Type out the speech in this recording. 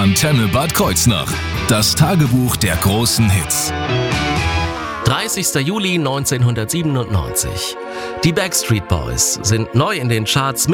Antenne Bad Kreuznach. Das Tagebuch der großen Hits. 30. Juli 1997. Die Backstreet Boys sind neu in den Charts